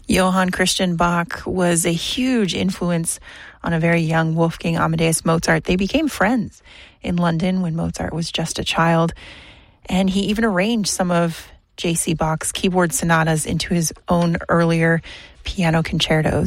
Johann Christian Bach was a huge influence on a very young Wolfgang Amadeus Mozart. They became friends in London when Mozart was just a child, and he even arranged some of J.C. Bach's keyboard sonatas into his own earlier piano concertos.